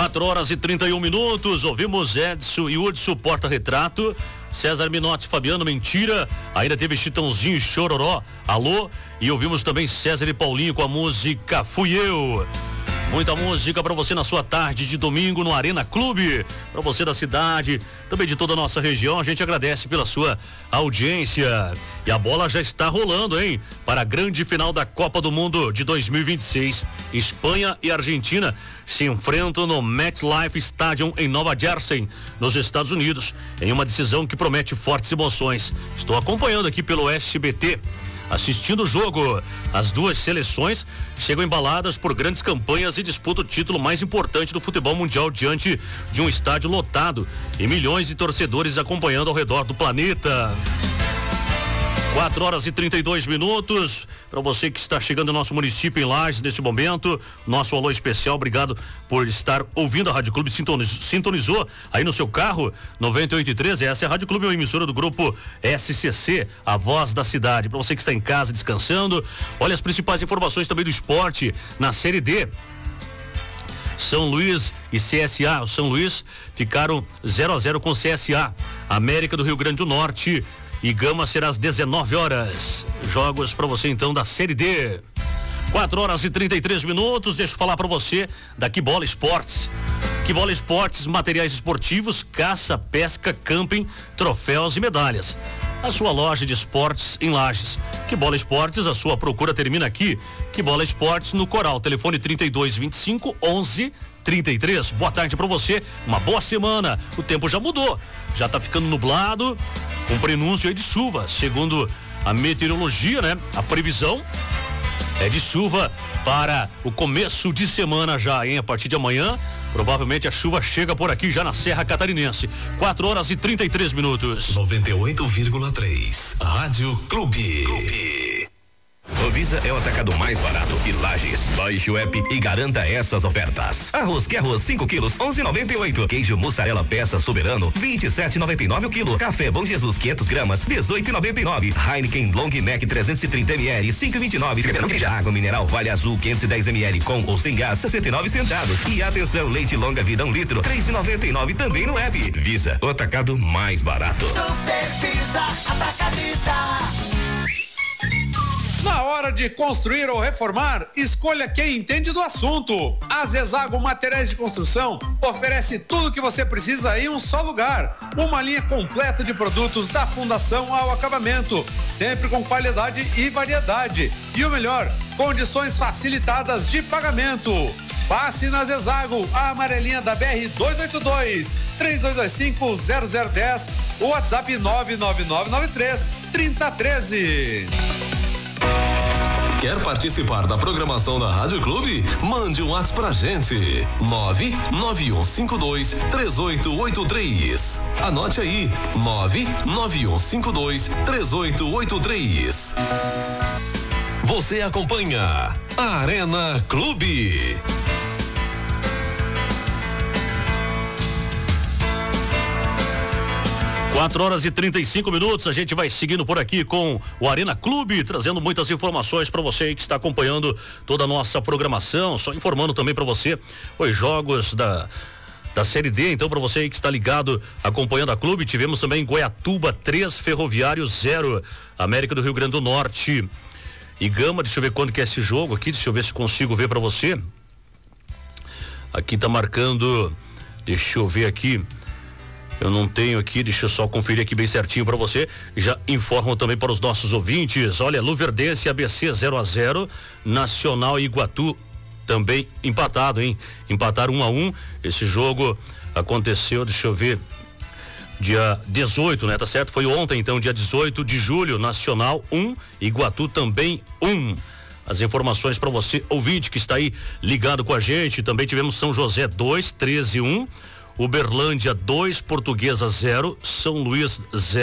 4h31. Ouvimos Edson e Hudson, Porta-Retrato. César Minotti, Fabiano, Mentira. Ainda teve Chitãozinho e Chororó, Alô. E ouvimos também César e Paulinho com a música Fui Eu. Muita música para você na sua tarde de domingo no Arena Clube. Para você da cidade, também de toda a nossa região, a gente agradece pela sua audiência. E a bola já está rolando, hein? Para a grande final da Copa do Mundo de 2026. Espanha e Argentina se enfrentam no MetLife Stadium em Nova Jersey, nos Estados Unidos, em uma decisão que promete fortes emoções. Estou acompanhando aqui pelo SBT. Assistindo o jogo, as duas seleções chegam embaladas por grandes campanhas e disputam o título mais importante do futebol mundial diante de um estádio lotado e milhões de torcedores acompanhando ao redor do planeta. 4h32. Para você que está chegando no nosso município em Lages neste momento, nosso alô especial, obrigado por estar ouvindo a Rádio Clube, sintonizou aí no seu carro, 98.3, essa é a Rádio Clube, uma emissora do grupo SCC, a voz da cidade. Para você que está em casa descansando, olha as principais informações também do esporte na Série D. São Luís e CSA, o São Luís ficaram 0-0 com o CSA. América do Rio Grande do Norte e Gama será às 19 horas. Jogos para você então da Série D. 4h33. Deixa eu falar para você da Que Bola Esportes. Que Bola Esportes, materiais esportivos, caça, pesca, camping, troféus e medalhas. A sua loja de esportes em Lages. Que Bola Esportes, a sua procura termina aqui. Que Bola Esportes no Coral, telefone 3225-1133. Boa tarde para você, uma boa semana. O tempo já mudou, já tá ficando nublado, com prenúncio aí de chuva, segundo a meteorologia, né? A previsão é de chuva para o começo de semana já, hein? A partir de amanhã, provavelmente a chuva chega por aqui já na Serra Catarinense. 4h33. 98,3. Rádio Clube. O Visa é o atacado mais barato e Lages. Baixe o app e garanta essas ofertas. Arroz que arroz 5 quilos, 11,98. Queijo mussarela peça soberano, 27,99 o quilo. Café Bom Jesus 500 gramas, 18,99. Heineken Long Neck 330 ml, 5,29. Água mineral Vale Azul 510 ml com ou sem gás, 69 centavos. E atenção, leite longa vida 1 litro, 3,99 também no app. Visa, o atacado mais barato. Super Visa Atacadista. Na hora de construir ou reformar, escolha quem entende do assunto. A Zezago Materiais de Construção oferece tudo o que você precisa em um só lugar. Uma linha completa de produtos da fundação ao acabamento, sempre com qualidade e variedade. E o melhor, condições facilitadas de pagamento. Passe na Zezago, a amarelinha da BR 282, 3225-0010, o WhatsApp 99993-3013. Quer participar da programação da Rádio Clube? Mande um WhatsApp pra gente. 991523883. Anote aí. 991523883. Você acompanha a Arena Clube. 4h35. A gente vai seguindo por aqui com o Arena Clube, trazendo muitas informações para você aí que está acompanhando toda a nossa programação. Só informando também para você os jogos da Série D, então, para você aí que está ligado, acompanhando a Clube, tivemos também Goiatuba 3, Ferroviário 0, América do Rio Grande do Norte e Gama. Deixa eu ver quando que é esse jogo aqui, deixa eu ver se consigo ver para você. Aqui tá marcando, deixa eu ver aqui. Eu não tenho aqui, deixa eu só conferir aqui bem certinho para você. Já informo também para os nossos ouvintes. Olha, Luverdense ABC 0-0, Nacional e Iguatu também empatado, hein? Empataram 1-1. Esse jogo aconteceu, deixa eu ver, dia 18, né? Tá certo? Foi ontem, então, dia 18 de julho. Nacional 1, Iguatu também 1. As informações para você, ouvinte, que está aí ligado com a gente. Também tivemos São José 2, 13-1. Uberlândia 2, Portuguesa 0, São Luís 0.